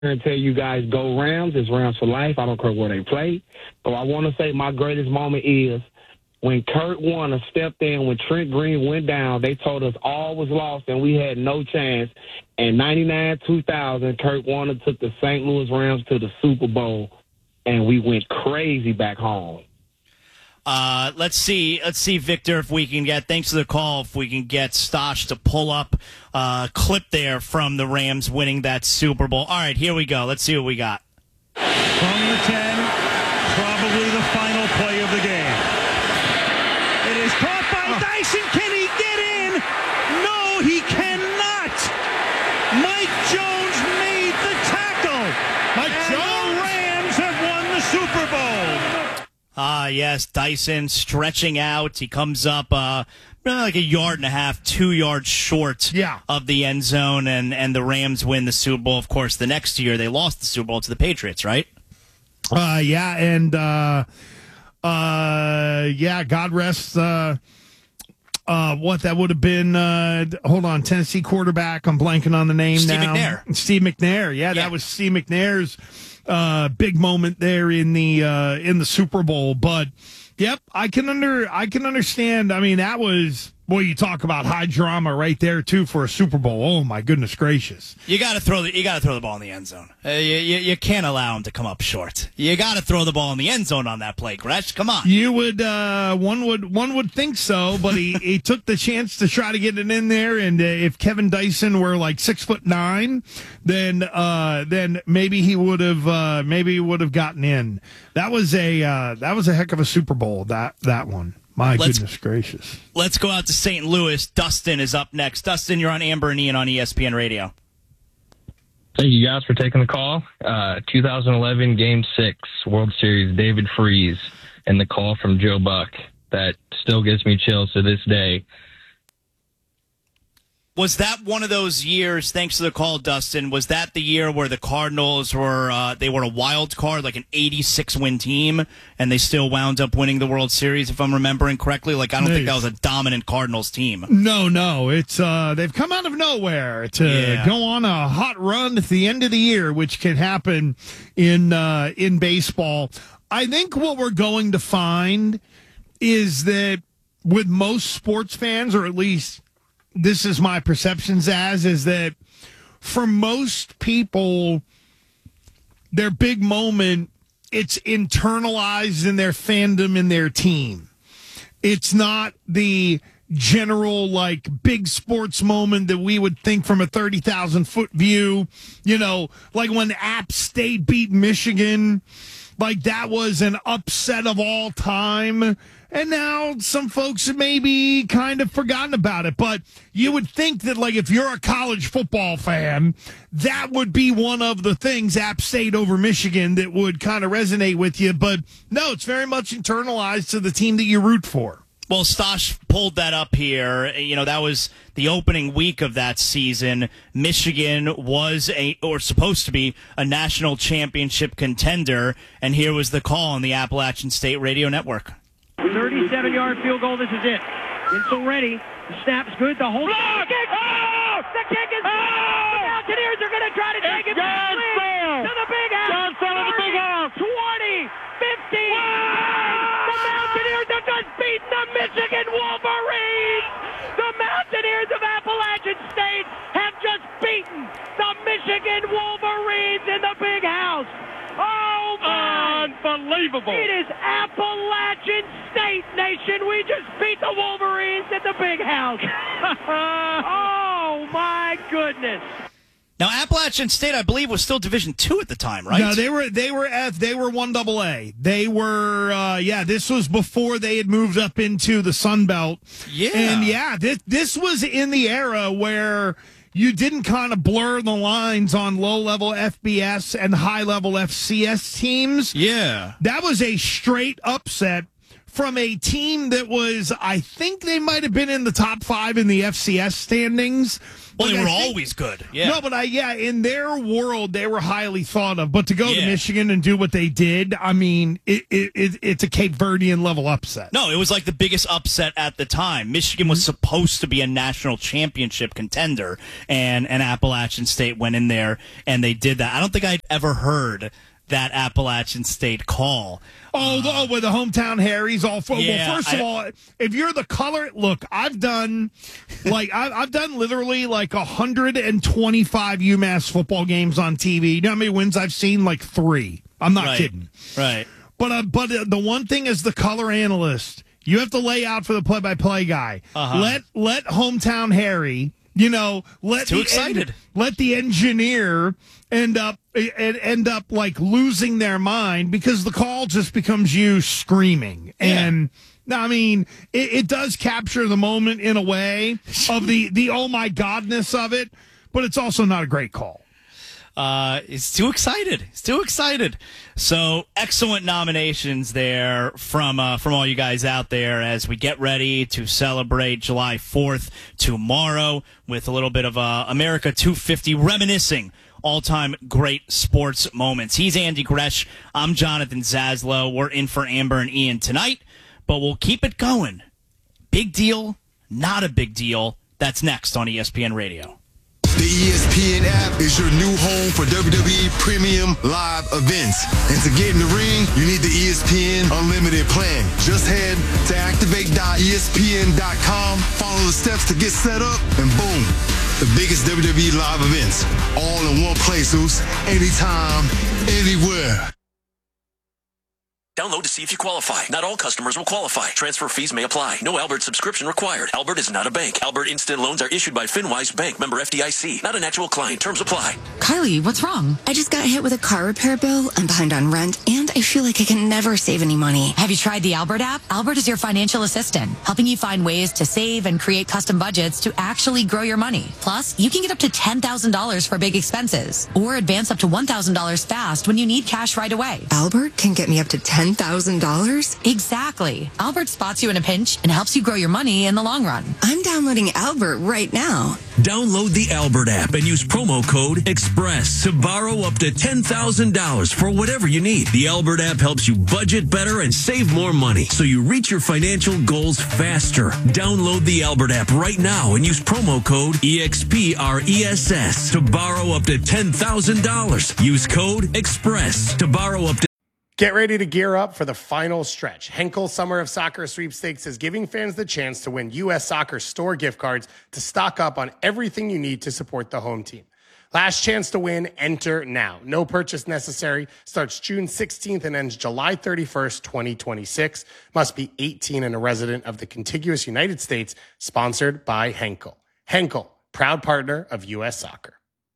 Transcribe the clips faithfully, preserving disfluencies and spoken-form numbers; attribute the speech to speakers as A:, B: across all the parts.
A: and tell you guys, go Rams. It's Rams for life. I don't care where they play. So I want to say my greatest moment is when Kurt Warner stepped in, when Trent Green went down. They told us all was lost and we had no chance. And ninety-nine, two thousand, Kurt Warner took the Saint Louis Rams to the Super Bowl, and we went crazy back home.
B: Uh, let's see, let's see, Victor, if we can get, thanks for the call, if we can get Stosh to pull up a clip there from the Rams winning that Super Bowl. All right, here we go. Let's see what we got.
C: From the ten, probably the final play of the game. It is caught by Dyson. Can he get in? No, he cannot. Mike Jones made the tackle. Mike and Jones. The Rams have won the Super Bowl.
B: Ah, yes, Dyson stretching out. He comes up uh, like a yard and a half, two yards short
D: yeah.
B: of the end zone, and, and the Rams win the Super Bowl. Of course, the next year they lost the Super Bowl to the Patriots, right?
D: Uh, yeah, and uh, uh, yeah, God rest uh, uh, what that would have been. Uh, hold on, Tennessee quarterback. I'm blanking on the name
B: Steve
D: now.
B: McNair.
D: Steve McNair. Yeah,
B: yeah,
D: that was Steve McNair's uh, big moment there in the uh, in the Super Bowl. But yep, I can under I can understand. I mean, that was. Boy, you talk about high drama right there too for a Super Bowl. Oh my goodness gracious!
B: You got to throw the you got to throw the ball in the end zone. Uh, you, you you can't allow him to come up short. You got to throw the ball in the end zone on that play, Gresh. Come on.
D: You would uh, one would one would think so, but he, he took the chance to try to get it in there. And uh, if Kevin Dyson were like six foot nine, then uh, then maybe he would have uh, maybe he would have gotten in. That was a uh, that was a heck of a Super Bowl. That that one. My let's, goodness gracious.
B: Let's go out to Saint Louis. Dustin is up next. Dustin, you're on Amber and Ian on E S P N Radio.
E: Thank you guys for taking the call. Uh, two thousand eleven Game six World Series, David Freese, and the call from Joe Buck. That still gives me chills to this day.
B: Was that one of those years, thanks to the call, Dustin, was that the year where the Cardinals were, uh, they were a wild card, like an eighty-six win team, and they still wound up winning the World Series, if I'm remembering correctly? Like, I don't nice. think that was a dominant Cardinals team.
D: No, no. It's, uh, they've come out of nowhere to yeah. go on a hot run at the end of the year, which can happen in, uh, in baseball. I think what we're going to find is that with most sports fans, or at least this is my perceptions as, is that for most people, their big moment, it's internalized in their fandom in their team. It's not the general, like, big sports moment that we would think from a thirty thousand foot view. You know, like when App State beat Michigan, like that was an upset of all time. And now some folks have maybe kind of forgotten about it. But you would think that, like, if you're a college football fan, that would be one of the things, App State over Michigan, that would kind of resonate with you. But no, it's very much internalized to the team that you root for.
B: Well, Stosh pulled that up here. You know, that was the opening week of that season. Michigan was a, or supposed to be, a national championship contender. And here was the call on the Appalachian State Radio Network.
F: thirty-seven yard field goal. This is it. Insel ready. The snap's good. The whole kick. Oh! The kick is good. Oh! The Mountaineers are going to try to take it back to the big house.
G: John Sell to the big house.
F: twenty, fifteen. The Mountaineers have just beaten the Michigan Wolverines. The Mountaineers of Appalachian State have just beaten the Michigan Wolverines in the big house. Oh, my.
G: Unbelievable.
F: It is Appalachian State Nation. We just beat the Wolverines at the big house. Oh, my goodness.
B: Now, Appalachian State, I believe, was still Division Two at the time, right?
D: No, they were they were F. They were one double A. They were, uh, yeah. This was before they had moved up into the Sun Belt.
B: Yeah,
D: and yeah, this this was in the era where you didn't kind of blur the lines on low-level F B S and high-level F C S teams.
B: Yeah.
D: That was a straight upset from a team that was, I think they might have been in the top five in the F C S standings.
B: Well, they
D: Like,
B: were
D: I think-
B: always good. Yeah.
D: No, but I, yeah, in their world, they were highly thought of. But to go
B: Yeah.
D: to Michigan and do what they did, I mean, it, it, it, it's a Cape Verdean level upset.
B: No, it was like the biggest upset at the time. Michigan was supposed to be a national championship contender, and, and Appalachian State went in there, and they did that. I don't think I'd ever heard that Appalachian State call.
D: Oh, the, oh, with the hometown Harry's all for.
B: Yeah,
D: well, first of
B: I-
D: all, if you're the color, look, I've done like I've, I've done literally like one hundred twenty-five UMass football games on T V. You know how many wins I've seen? Like three. I'm not
B: Right.
D: kidding.
B: Right.
D: But uh, but uh, the one thing as the color analyst, you have to lay out for the play-by-play guy.
B: Uh-huh.
D: Let let hometown Harry, you know, let
B: Too
D: the
B: excited.
D: en- let the engineer end up and end up like losing their mind because the call just becomes you screaming.
B: Yeah.
D: And I mean, it, it does capture the moment in a way of the the oh my godness of it, but it's also not a great call.
B: Uh, he's too excited. He's too excited. So excellent nominations there from uh, from all you guys out there as we get ready to celebrate July fourth tomorrow with a little bit of uh, America two fifty reminiscing all-time great sports moments. He's Andy Gresh. I'm Jonathan Zaslow. We're in for Amber and Ian tonight, but we'll keep it going. Big deal, not a big deal. That's next on E S P N Radio.
H: The E S P N app is your new home for W W E Premium Live events. And to get in the ring, you need the E S P N Unlimited plan. Just head to activate dot E S P N dot com, follow the steps to get set up, and boom, the biggest W W E live events, all in one place, Zeus, anytime, anywhere.
I: Download to see if you qualify. Not all customers will qualify. Transfer fees may apply. No Albert subscription required. Albert is not a bank. Albert Instant Loans are issued by FinWise Bank, member F D I C. Not an actual client. Terms apply.
J: Kylie, what's wrong? I just got hit with a car repair bill. I'm behind on rent, and I feel like I can never save any money.
K: Have you tried the Albert app? Albert is your financial assistant, helping you find ways to save and create custom budgets to actually grow your money. Plus, you can get up to ten thousand dollars for big expenses, or advance up to one thousand dollars fast when you need cash right away.
J: Albert can get me up to ten thousand dollars?
K: Exactly. Albert spots you in a pinch and helps you grow your money in the long run.
J: I'm downloading Albert right now.
L: Download the Albert app and use promo code EXPRESS to borrow up to ten thousand dollars for whatever you need. The Albert app helps you budget better and save more money so you reach your financial goals faster. Download the Albert app right now and use promo code EXPRESS to borrow up to ten thousand dollars. Use code EXPRESS to borrow up to
M: Get ready to gear up for the final stretch. Henkel Summer of Soccer Sweepstakes is giving fans the chance to win U S Soccer store gift cards to stock up on everything you need to support the home team. Last chance to win, enter now. No purchase necessary. Starts June sixteenth and ends July thirty-first, twenty twenty-six. Must be eighteen and a resident of the contiguous United States. Sponsored by Henkel. Henkel, proud partner of U S Soccer.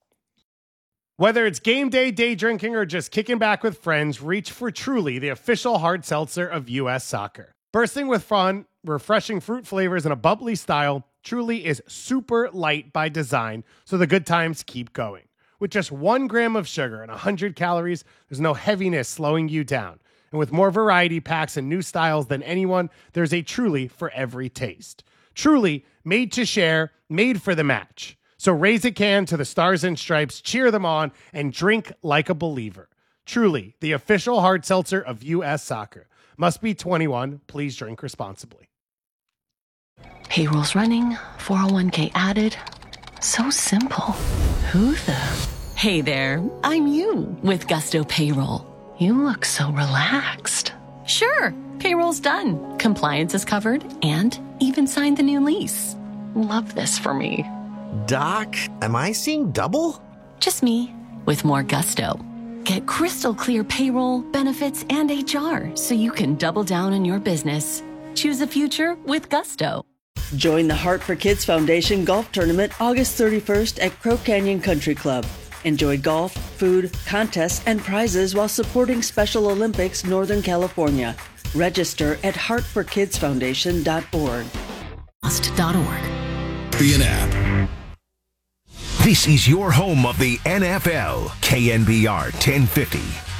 M: Whether it's game day, day drinking, or just kicking back with friends, reach for Truly, the official hard seltzer of U S Soccer. Bursting with fun, refreshing fruit flavors, and a bubbly style, Truly is super light by design, so the good times keep going. With just one gram of sugar and one hundred calories, there's no heaviness slowing you down. And with more variety packs and new styles than anyone, there's a Truly for every taste. Truly, made to share, made for the match. So raise a can to the Stars and Stripes, cheer them on, and drink like a believer. Truly, the official hard seltzer of U S Soccer. Must be twenty-one. Please drink responsibly.
N: Payroll's running, four oh one k added. So simple. Who the? Hey there, I'm you with Gusto Payroll. You look so relaxed. Sure, payroll's done. Compliance is covered and even signed the new lease. Love this for me.
O: Doc, am I seeing double?
N: Just me, with more gusto. Get crystal clear payroll, benefits, and H R so you can double down on your business. Choose a future with gusto.
P: Join the Heart for Kids Foundation Golf Tournament August thirty-first at Crow Canyon Country Club. Enjoy golf, food, contests, and prizes while supporting Special Olympics Northern California. Register at heart for kids foundation dot org.
K: dot org.
Q: Be an app. This is your home of the N F L, K N B R ten fifty.